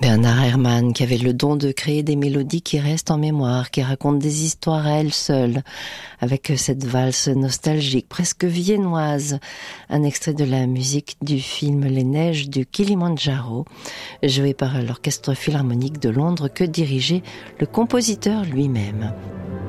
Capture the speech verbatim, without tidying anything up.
Bernard Herrmann, qui avait le don de créer des mélodies qui restent en mémoire, qui racontent des histoires à elles seules, avec cette valse nostalgique, presque viennoise, un extrait de la musique du film Les Neiges du Kilimandjaro, joué par l'Orchestre Philharmonique de Londres que dirigeait le compositeur lui-même.